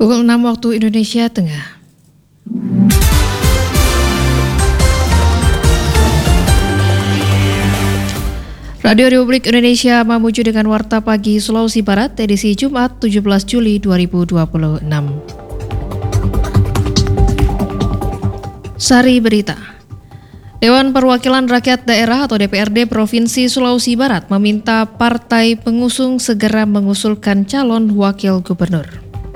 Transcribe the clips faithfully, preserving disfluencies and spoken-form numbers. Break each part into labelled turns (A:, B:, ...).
A: Pukul enam waktu Indonesia Tengah. Radio Republik Indonesia Mamuju dengan Warta Pagi Sulawesi Barat, edisi Jumat tujuh belas Juli dua ribu dua puluh enam. Sari Berita. Dewan Perwakilan Rakyat Daerah atau D P R D Provinsi Sulawesi Barat meminta partai pengusung segera mengusulkan calon wakil gubernur.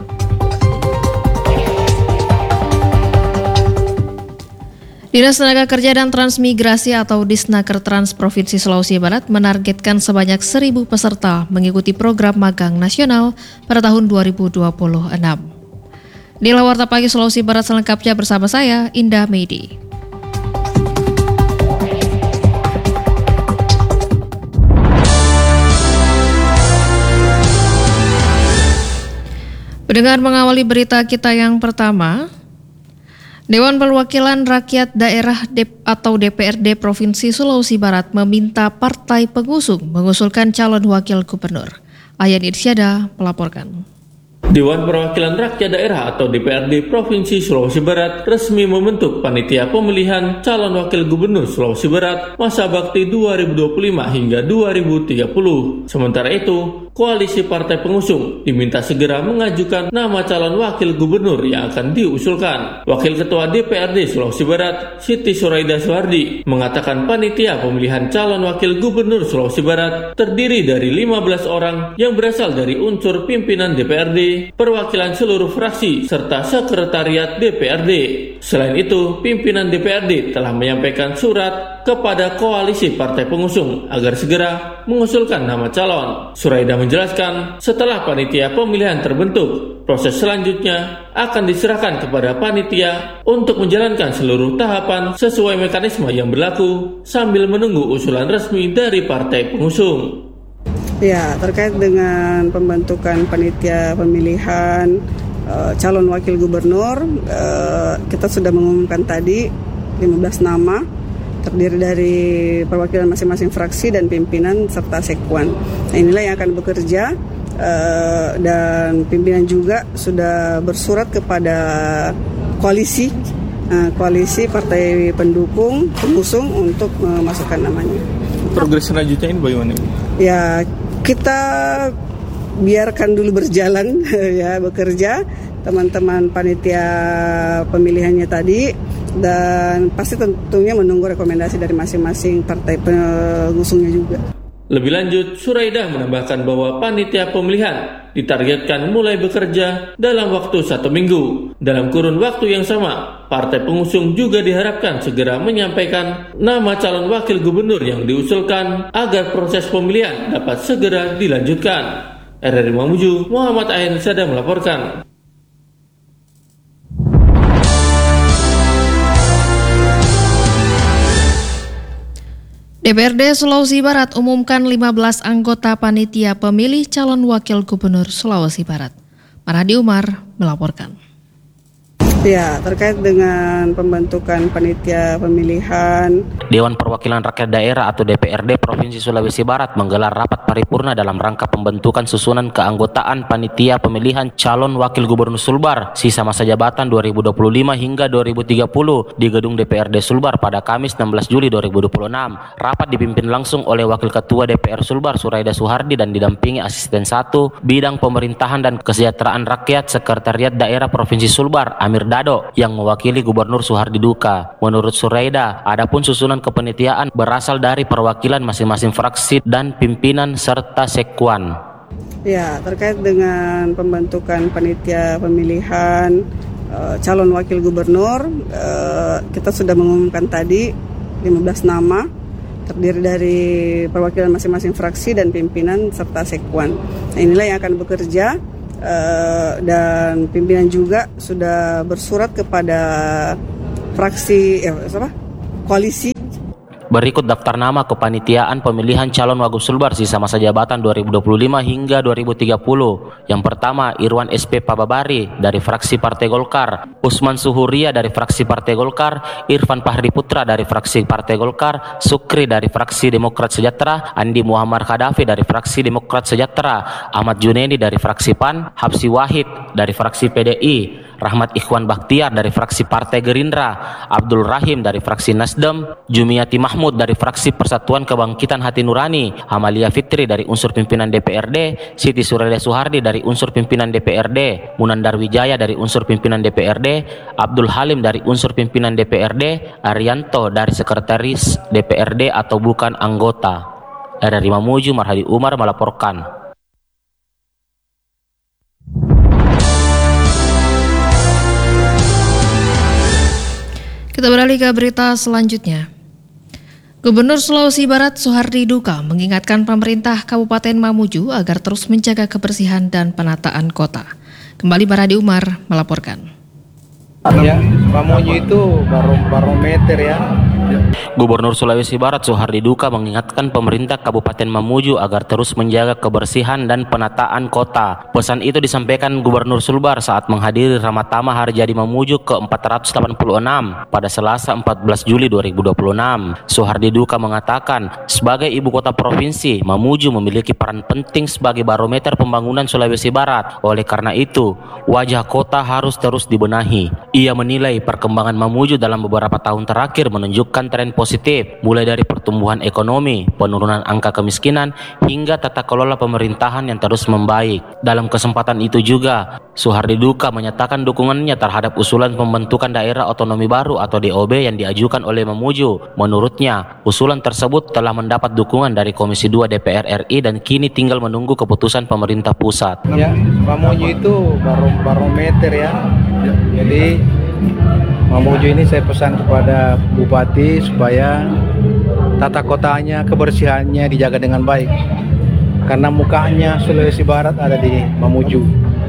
A: Dinas Tenaga Kerja dan Transmigrasi atau Disnaker Trans Provinsi Sulawesi Barat menargetkan sebanyak seribu peserta mengikuti program magang nasional pada tahun dua ribu dua puluh enam. Inilah Warta Pagi Sulawesi Barat selengkapnya bersama saya, Indah Meidi. Dengan mengawali berita kita yang pertama, Dewan Perwakilan Rakyat Daerah atau D P R D Provinsi Sulawesi Barat meminta partai pengusung mengusulkan calon wakil gubernur. Ayan Irsyada melaporkan.
B: Dewan Perwakilan Rakyat Daerah atau D P R D Provinsi Sulawesi Barat resmi membentuk panitia pemilihan calon wakil gubernur Sulawesi Barat masa bakti dua ribu dua puluh lima hingga dua ribu tiga puluh. Sementara itu, koalisi partai pengusung diminta segera mengajukan nama calon wakil gubernur yang akan diusulkan. Wakil Ketua D P R D Sulawesi Barat, Siti Suraida Suhardi, mengatakan panitia pemilihan calon wakil gubernur Sulawesi Barat terdiri dari lima belas orang yang berasal dari unsur pimpinan D P R D, perwakilan seluruh fraksi, serta sekretariat D P R D. Selain itu, pimpinan D P R D telah menyampaikan surat kepada koalisi partai pengusung agar segera mengusulkan nama calon. Suraida menjelaskan, setelah panitia pemilihan terbentuk, proses selanjutnya akan diserahkan kepada panitia untuk menjalankan seluruh tahapan sesuai mekanisme yang berlaku sambil menunggu usulan resmi dari partai pengusung.
C: Ya, terkait dengan pembentukan panitia pemilihan uh, calon wakil gubernur, uh, kita sudah mengumumkan tadi lima belas nama, terdiri dari perwakilan masing-masing fraksi dan pimpinan serta sekwan. Nah, inilah yang akan bekerja uh, dan pimpinan juga sudah bersurat kepada koalisi, uh, koalisi partai pendukung pengusung untuk memasukkan namanya.
B: Progres selanjutnya ini bagaimana?
C: Ya, kita biarkan dulu berjalan ya bekerja teman-teman panitia pemilihannya tadi, dan pasti tentunya menunggu rekomendasi dari masing-masing partai pengusungnya juga.
B: Lebih lanjut, Suraida menambahkan bahwa panitia pemilihan ditargetkan mulai bekerja dalam waktu satu minggu. Dalam kurun waktu yang sama, partai pengusung juga diharapkan segera menyampaikan nama calon wakil gubernur yang diusulkan agar proses pemilihan dapat segera dilanjutkan. R R I Mamuju, Muhammad Ayan Sada melaporkan.
A: D P R D Sulawesi Barat umumkan lima belas anggota panitia pemilih calon wakil gubernur Sulawesi Barat. Marhadi Umar melaporkan.
C: Ya, terkait dengan pembentukan panitia pemilihan,
D: Dewan Perwakilan Rakyat Daerah atau D P R D Provinsi Sulawesi Barat menggelar rapat paripurna dalam rangka pembentukan susunan keanggotaan panitia pemilihan calon wakil gubernur Sulbar sisa masa jabatan dua ribu dua puluh lima hingga dua ribu tiga puluh di gedung D P R D Sulbar pada Kamis enam belas Juli dua ribu dua puluh enam. Rapat dipimpin langsung oleh Wakil Ketua D P R Sulbar Suraida Suhardi dan didampingi Asisten satu Bidang Pemerintahan dan Kesejahteraan Rakyat Sekretariat Daerah Provinsi Sulbar Amir Dado yang mewakili Gubernur Suhardi Duka. Menurut Suraida, adapun susunan kepanitiaan berasal dari perwakilan masing-masing fraksi dan pimpinan serta sekwan.
C: Ya, terkait dengan pembentukan panitia pemilihan uh, calon wakil gubernur, uh, kita sudah mengumumkan tadi lima belas nama, terdiri dari perwakilan masing-masing fraksi dan pimpinan serta sekwan. Nah, inilah yang akan bekerja. Uh, dan pimpinan juga sudah bersurat kepada fraksi eh, apa? koalisi.
D: Berikut daftar nama kepanitiaan pemilihan calon Wagub Sulbar sisa masa jabatan dua ribu dua puluh lima hingga dua ribu tiga puluh. Yang pertama, Irwan S P Pababari dari fraksi Partai Golkar, Usman Suhuria dari fraksi Partai Golkar, Irfan Fahri Putra dari fraksi Partai Golkar, Sukri dari fraksi Demokrat Sejahtera, Andi Muhammad Khadafi dari fraksi Demokrat Sejahtera, Ahmad Junaidi dari fraksi P A N, Hapsi Wahid dari fraksi P D I, Rahmat Ikhwan Bakhtiar dari fraksi Partai Gerindra, Abdul Rahim dari fraksi Nasdem, Jumiati Mahmud dari fraksi Persatuan Kebangkitan Hati Nurani, Amalia Fitri dari unsur pimpinan D P R D, Siti Suraya Suhardi dari unsur pimpinan D P R D, Munandar Wijaya dari unsur pimpinan D P R D, Abdul Halim dari unsur pimpinan D P R D, Arianto dari sekretaris D P R D atau bukan anggota. R R I Mamuju, Marhadi Umar melaporkan.
A: Kita beralih ke berita selanjutnya. Gubernur Sulawesi Barat Suhardi Duka mengingatkan pemerintah Kabupaten Mamuju agar terus menjaga kebersihan dan penataan kota. Kembali Marhadi Umar melaporkan.
E: Ya, Mamuju itu barometer ya.
D: Gubernur Sulawesi Barat Suhardi Duka mengingatkan pemerintah Kabupaten Mamuju agar terus menjaga kebersihan dan penataan kota. Pesan itu disampaikan Gubernur Sulbar saat menghadiri Ramatama Hari Jadi Mamuju ke empat ratus delapan puluh enam pada Selasa empat belas Juli dua ribu dua puluh enam. Suhardi Duka mengatakan, sebagai ibu kota provinsi, Mamuju memiliki peran penting sebagai barometer pembangunan Sulawesi Barat. Oleh karena itu, wajah kota harus terus dibenahi. Ia menilai perkembangan Mamuju dalam beberapa tahun terakhir menunjukkan tren positif, mulai dari pertumbuhan ekonomi, penurunan angka kemiskinan, hingga tata kelola pemerintahan yang terus membaik. Dalam kesempatan itu juga, Suhardi Duka menyatakan dukungannya terhadap usulan pembentukan daerah otonomi baru atau D O B yang diajukan oleh Mamuju. Menurutnya, usulan tersebut telah mendapat dukungan dari Komisi dua D P R R I dan kini tinggal menunggu keputusan pemerintah pusat.
E: Ya, Mamuju itu barometer ya. Jadi Mamuju ini saya pesan kepada Bupati supaya tata kotanya, kebersihannya dijaga dengan baik. Karena mukanya Sulawesi Barat ada di Mamuju.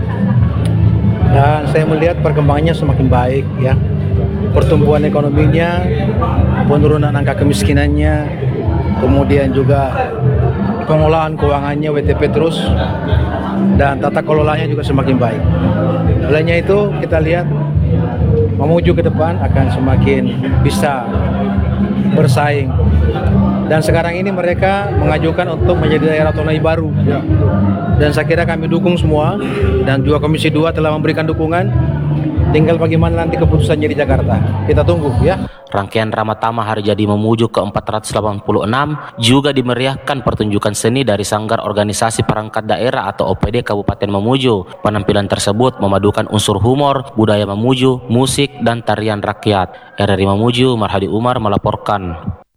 E: Dan saya melihat perkembangannya semakin baik ya. Pertumbuhan ekonominya, penurunan angka kemiskinannya, kemudian juga pengolahan keuangannya W T P terus, dan tata kelolanya juga semakin baik. Olehnya itu kita lihat Mamuju ke depan akan semakin bisa bersaing. Dan sekarang ini mereka mengajukan untuk menjadi daerah otonomi baru. Dan saya kira kami dukung semua, dan juga Komisi dua telah memberikan dukungan. Tinggal bagaimana nanti keputusannya di Jakarta. Kita tunggu ya.
D: Rangkaian Ramatama Hari Jadi Mamuju ke empat ratus delapan puluh enam juga dimeriahkan pertunjukan seni dari Sanggar Organisasi Perangkat Daerah atau O P D Kabupaten Mamuju. Penampilan tersebut memadukan unsur humor, budaya Mamuju, musik, dan tarian rakyat. R R I Mamuju, Marhadi Umar melaporkan.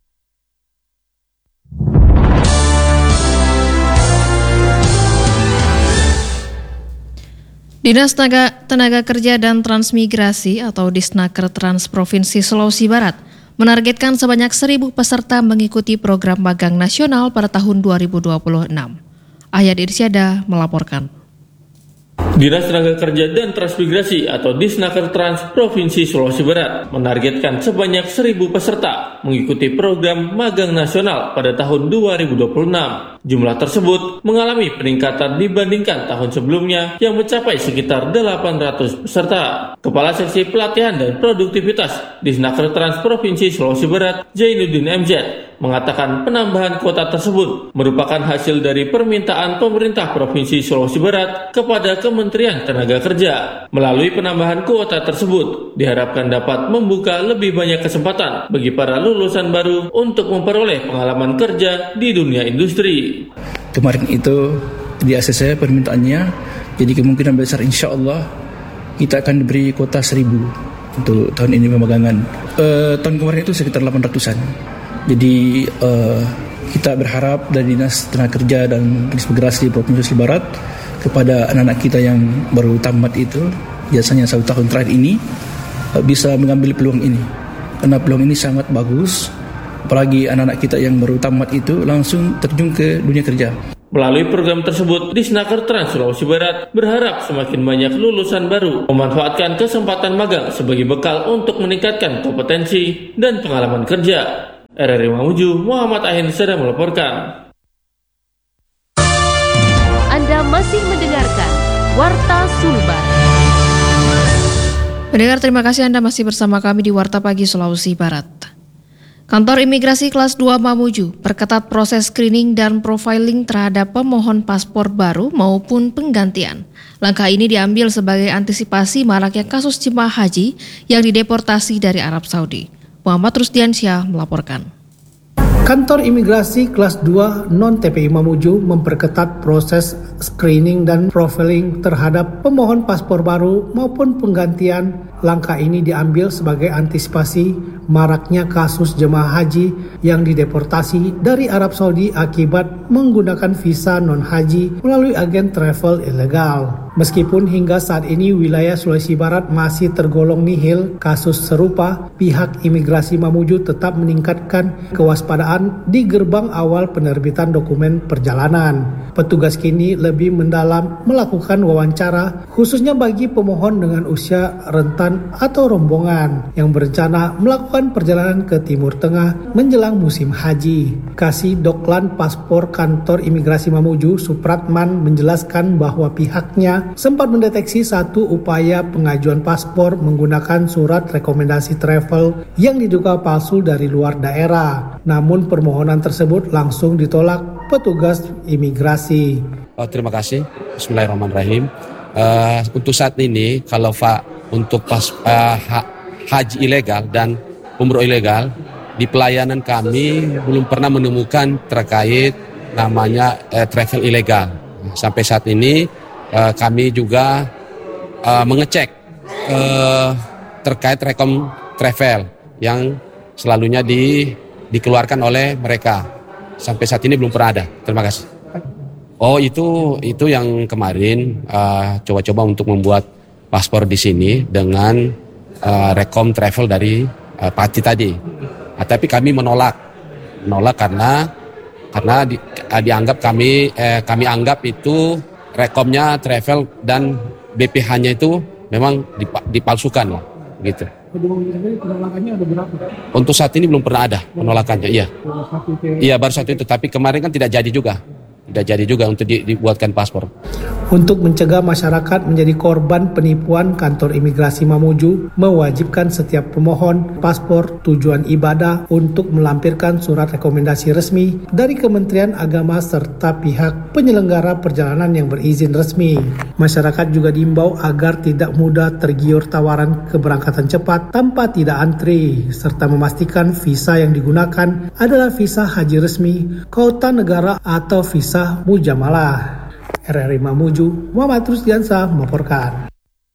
A: Dinas Tenaga, Tenaga Kerja dan Transmigrasi atau Disnaker Trans Provinsi Sulawesi Barat menargetkan sebanyak seribu peserta mengikuti program magang nasional pada tahun dua ribu dua puluh enam. Ayat Irsyada melaporkan.
B: Dinas Tenaga Kerja dan Transmigrasi atau Disnaker Trans Provinsi Sulawesi Barat menargetkan sebanyak seribu peserta mengikuti program magang nasional pada tahun dua ribu dua puluh enam. Jumlah tersebut mengalami peningkatan dibandingkan tahun sebelumnya yang mencapai sekitar delapan ratus peserta. Kepala Seksi Pelatihan dan Produktivitas Disnaker Trans Provinsi Sulawesi Barat, Zainuddin M Z, mengatakan penambahan kuota tersebut merupakan hasil dari permintaan pemerintah Provinsi Sulawesi Barat kepada Kementerian Tenaga Kerja. Melalui penambahan kuota tersebut, diharapkan dapat membuka lebih banyak kesempatan bagi para lulusan baru untuk memperoleh pengalaman kerja di dunia industri.
F: Kemarin itu di A C C permintaannya, jadi kemungkinan besar insya Allah kita akan diberi kuota seribu untuk tahun ini pemagangan. Uh, tahun kemarin itu sekitar delapan ratusan. Jadi uh, kita berharap dari Dinas Tenaga Kerja dan Transmigrasi Provinsi Sulawesi Barat kepada anak-anak kita yang baru tamat itu, biasanya satu tahun terakhir ini, uh, bisa mengambil peluang ini. Karena peluang ini sangat bagus, apalagi anak-anak kita yang baru tamat itu langsung terjun ke dunia kerja.
B: Melalui program tersebut, Disnaker Trans Sulawesi Barat berharap semakin banyak lulusan baru memanfaatkan kesempatan magang sebagai bekal untuk meningkatkan kompetensi dan pengalaman kerja. R R I Mamuju, Muhammad Ahin sedang melaporkan.
G: Anda masih mendengarkan Warta Sulbar.
A: Pendengar, terima kasih Anda masih bersama kami di Warta Pagi Sulawesi Barat. Kantor Imigrasi Kelas dua Mamuju perketat proses screening dan profiling terhadap pemohon paspor baru maupun penggantian. Langkah ini diambil sebagai antisipasi maraknya kasus jemaah haji yang dideportasi dari Arab Saudi. Muhammad Rusdiansyah melaporkan.
H: Kantor Imigrasi Kelas dua Non-T P I Mamuju memperketat proses screening dan profiling terhadap pemohon paspor baru maupun penggantian. Langkah ini diambil sebagai antisipasi maraknya kasus jemaah haji yang dideportasi dari Arab Saudi akibat menggunakan visa non-haji melalui agen travel ilegal. Meskipun hingga saat ini wilayah Sulawesi Barat masih tergolong nihil kasus serupa, pihak Imigrasi Mamuju tetap meningkatkan kewaspadaan di gerbang awal penerbitan dokumen perjalanan. Petugas kini lebih mendalam melakukan wawancara khususnya bagi pemohon dengan usia rentan atau rombongan yang berencana melakukan perjalanan ke Timur Tengah menjelang musim haji. Kasih Doklan Paspor Kantor Imigrasi Mamuju, Supratman, menjelaskan bahwa pihaknya sempat mendeteksi satu upaya pengajuan paspor menggunakan surat rekomendasi travel yang diduga palsu dari luar daerah. Namun permohonan tersebut langsung ditolak petugas imigrasi.
I: Oh, terima kasih. Bismillahirrahmanirrahim. Uh, untuk saat ini, kalau Pak untuk pas uh, ha, haji ilegal dan umroh ilegal di pelayanan kami belum pernah menemukan terkait namanya uh, travel ilegal. Sampai saat ini uh, kami juga uh, mengecek uh, terkait rekom travel yang selalunya di, dikeluarkan oleh mereka. Sampai saat ini belum pernah ada. Terima kasih. Oh, itu itu yang kemarin uh, coba-coba untuk membuat paspor di sini dengan uh, rekom travel dari uh, Pati tadi. Nah, tapi kami menolak, menolak karena karena di, uh, dianggap kami eh, kami anggap itu rekomnya travel dan B P H-nya itu memang dipalsukan, gitu.
H: Penolakannya ada berapa?
I: Untuk saat ini belum pernah ada penolakannya, iya. Iya, baru satu itu, tapi kemarin kan tidak jadi juga. Tidak jadi juga untuk dibuatkan paspor.
H: Untuk mencegah masyarakat menjadi korban penipuan, Kantor Imigrasi Mamuju mewajibkan setiap pemohon paspor tujuan ibadah untuk melampirkan surat rekomendasi resmi dari Kementerian Agama serta pihak penyelenggara perjalanan yang berizin resmi. Masyarakat juga diimbau agar tidak mudah tergiur tawaran keberangkatan cepat tanpa tidak antri, serta memastikan visa yang digunakan adalah visa haji resmi, kota negara atau visa mujamalah. R R I Mamuju, Muhammad Rusdiansyah melaporkan.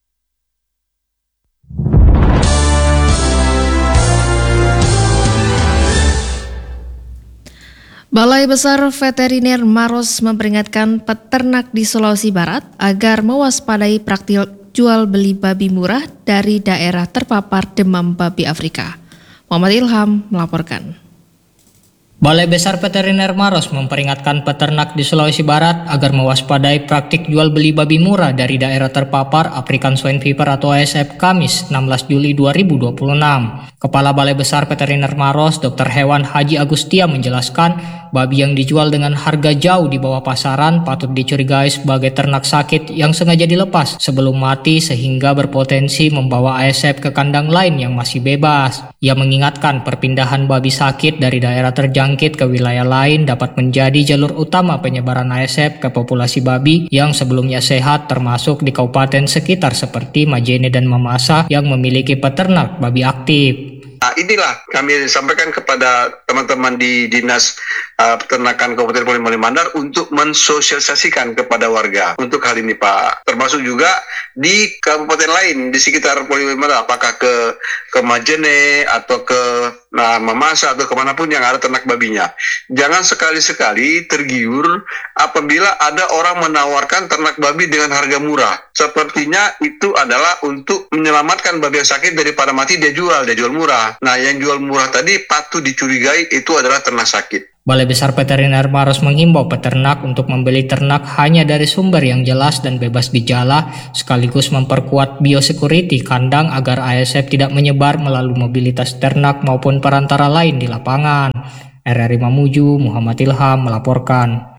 A: Balai Besar Veteriner Maros memperingatkan peternak di Sulawesi Barat agar mewaspadai praktik jual beli babi murah dari daerah terpapar demam babi Afrika. Muhammad Ilham melaporkan.
J: Balai Besar Veteriner Maros memperingatkan peternak di Sulawesi Barat agar mewaspadai praktik jual beli babi murah dari daerah terpapar African Swine Fever atau A S F Kamis enam belas Juli dua ribu dua puluh enam. Kepala Balai Besar Veteriner Maros, Dokter Hewan Haji Agustia menjelaskan, babi yang dijual dengan harga jauh di bawah pasaran patut dicurigai sebagai ternak sakit yang sengaja dilepas sebelum mati sehingga berpotensi membawa A S F ke kandang lain yang masih bebas. Ia mengingatkan perpindahan babi sakit dari daerah terjangkit ke wilayah lain dapat menjadi jalur utama penyebaran A S F ke populasi babi yang sebelumnya sehat, termasuk di kabupaten sekitar seperti Majene dan Mamasa yang memiliki peternak babi aktif.
K: Nah, inilah kami sampaikan kepada teman-teman di Dinas uh, Peternakan Kabupaten Poliwali Mandar untuk mensosialisasikan kepada warga untuk hal ini, Pak. Termasuk juga di kabupaten lain di sekitar Poliwali Mandar, apakah ke ke Majene atau ke nah, Mamasa atau kemanapun yang ada ternak babinya. Jangan sekali-sekali tergiur apabila ada orang menawarkan ternak babi dengan harga murah. Sepertinya itu adalah untuk menyelamatkan babi yang sakit daripada mati, dia jual, dia jual murah. Nah, yang jual murah tadi patut dicurigai itu adalah ternak sakit.
J: Balai Besar Veteriner Maros menghimbau peternak untuk membeli ternak hanya dari sumber yang jelas dan bebas gejala, sekaligus memperkuat biosecurity kandang agar A S F tidak menyebar melalui mobilitas ternak maupun perantara lain di lapangan. R R I Mamuju, Muhammad Ilham melaporkan.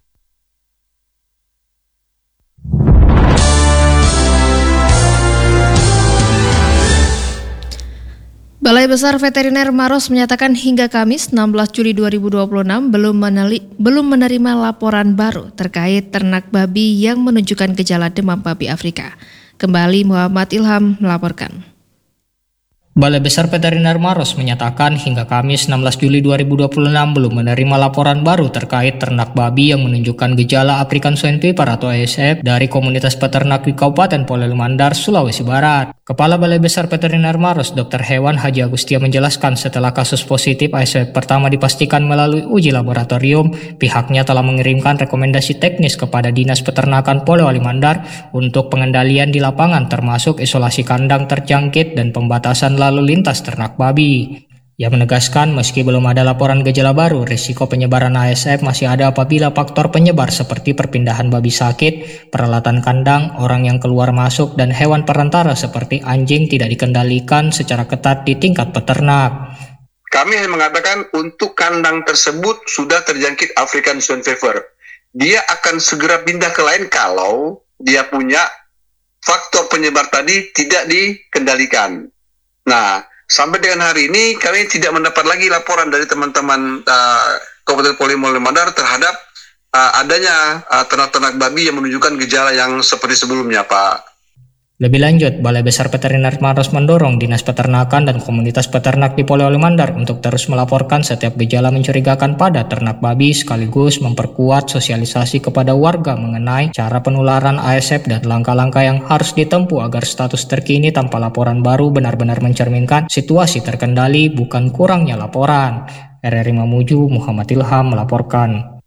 A: Balai Besar Veteriner Maros menyatakan hingga Kamis enam belas Juli dua ribu dua puluh enam belum, meneli, belum menerima laporan baru terkait ternak babi yang menunjukkan gejala demam babi Afrika. Kembali Muhammad Ilham melaporkan.
J: Balai Besar Veteriner Maros menyatakan hingga Kamis enam belas Juli dua ribu dua puluh enam belum menerima laporan baru terkait ternak babi yang menunjukkan gejala African Swine Fever atau A S F dari komunitas peternak di Kabupaten Polewali Mandar, Sulawesi Barat. Kepala Balai Besar Veteriner Maros, Dokter Hewan Haji Agustia menjelaskan setelah kasus positif A S F pertama dipastikan melalui uji laboratorium, pihaknya telah mengirimkan rekomendasi teknis kepada Dinas Peternakan Polewali Mandar untuk pengendalian di lapangan termasuk isolasi kandang terjangkit dan pembatasan lalu lintas ternak babi. Ia menegaskan meski belum ada laporan gejala baru, risiko penyebaran A S F masih ada apabila faktor penyebar seperti perpindahan babi sakit, peralatan kandang, orang yang keluar masuk, dan hewan perantara seperti anjing tidak dikendalikan secara ketat di tingkat peternak.
K: Kami hanya mengatakan untuk kandang tersebut sudah terjangkit African Swine Fever. Dia akan segera pindah ke lain kalau dia punya faktor penyebar tadi tidak dikendalikan. Nah, sampai dengan hari ini kami tidak mendapat lagi laporan dari teman-teman uh, Kabupaten Polewali Mandar terhadap uh, adanya uh, ternak-ternak babi yang menunjukkan gejala yang seperti sebelumnya, Pak.
J: Lebih lanjut, Balai Besar Veteriner Maros mendorong Dinas Peternakan dan komunitas peternak di Polewali Mandar untuk terus melaporkan setiap gejala mencurigakan pada ternak babi sekaligus memperkuat sosialisasi kepada warga mengenai cara penularan A S F dan langkah-langkah yang harus ditempuh agar status terkini tanpa laporan baru benar-benar mencerminkan situasi terkendali bukan kurangnya laporan. R R I Mamuju, Muhammad Ilham melaporkan.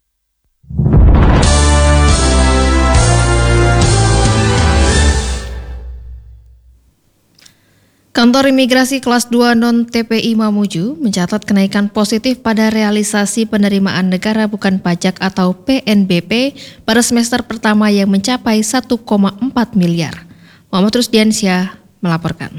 A: Kantor Imigrasi Kelas dua Non-T P I Mamuju mencatat kenaikan positif pada realisasi penerimaan negara bukan pajak atau P N B P pada semester pertama yang mencapai satu koma empat miliar. Muhammad Rusdiansyah melaporkan.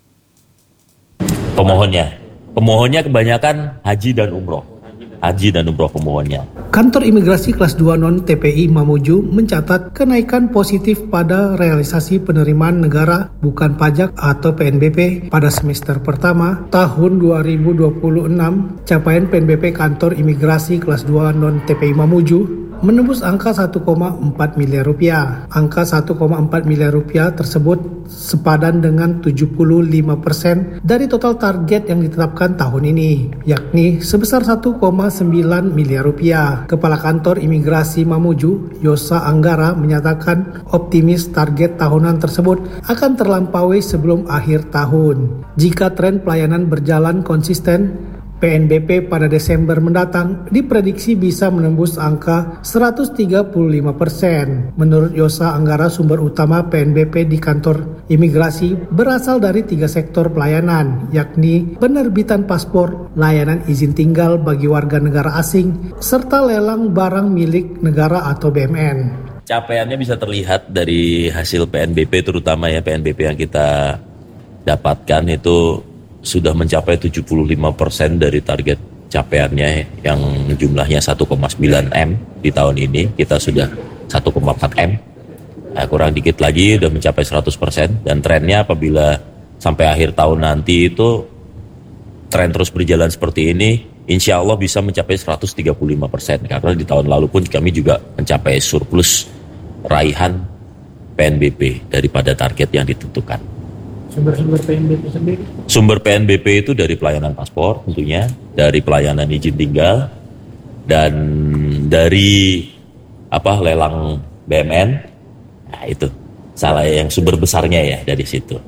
L: Pemohonnya, pemohonnya kebanyakan haji dan umroh. Haji dan umroh pemohonnya.
H: Kantor Imigrasi Kelas dua Non-T P I Mamuju mencatat kenaikan positif pada realisasi penerimaan negara bukan pajak atau P N B P pada semester pertama tahun dua ribu dua puluh enam. Capaian P N B P Kantor Imigrasi Kelas dua Non-T P I Mamuju menembus angka satu koma empat miliar rupiah. Angka satu koma empat miliar rupiah tersebut sepadan dengan tujuh puluh lima persen dari total target yang ditetapkan tahun ini, yakni sebesar satu koma sembilan miliar rupiah. Kepala Kantor Imigrasi Mamuju, Yosa Anggara, menyatakan optimis target tahunan tersebut akan terlampaui sebelum akhir tahun. Jika tren pelayanan berjalan konsisten, P N B P pada Desember mendatang diprediksi bisa menembus angka seratus tiga puluh lima persen. Menurut Yosa Anggara, sumber utama P N B P di kantor imigrasi berasal dari tiga sektor pelayanan, yakni penerbitan paspor, layanan izin tinggal bagi warga negara asing, serta lelang barang milik negara atau B M N.
L: Capaiannya bisa terlihat dari hasil P N B P, terutama ya P N B P yang kita dapatkan itu sudah mencapai tujuh puluh lima persen dari target capaiannya yang jumlahnya satu koma sembilan M di tahun ini. Kita sudah satu koma empat M, nah, kurang dikit lagi sudah mencapai seratus persen, dan trennya apabila sampai akhir tahun nanti itu tren terus berjalan seperti ini, insya Allah bisa mencapai seratus tiga puluh lima persen, karena di tahun lalu pun kami juga mencapai surplus raihan P N B P daripada target yang ditentukan.
H: Sumber-sumber P N B P sendiri?
L: Sumber P N B P itu dari pelayanan paspor tentunya, dari pelayanan izin tinggal, dan dari apa lelang B M N. Nah itu salah yang sumber besarnya ya dari situ.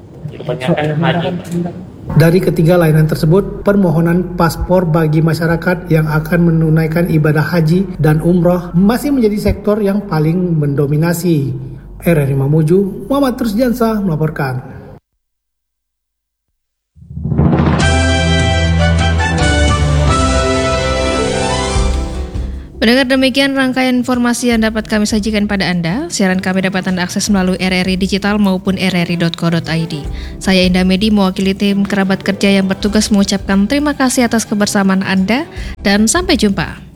H: Dari ketiga layanan tersebut, permohonan paspor bagi masyarakat yang akan menunaikan ibadah haji dan umroh masih menjadi sektor yang paling mendominasi. R R I Mamuju, Muhammad Rusdiansyah melaporkan.
A: Mendengar demikian rangkaian informasi yang dapat kami sajikan pada Anda. Siaran kami dapat Anda akses melalui R R I Digital maupun r r i dot co dot i d. Saya Indah Medi mewakili tim kerabat kerja yang bertugas mengucapkan terima kasih atas kebersamaan Anda dan sampai jumpa.